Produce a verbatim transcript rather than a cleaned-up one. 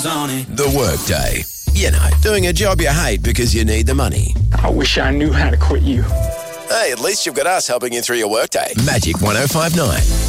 The Workday. You know, doing a job you hate because you need the money. I wish I knew how to quit you. Hey, at least you've got us helping you through your workday. Magic one oh five nine.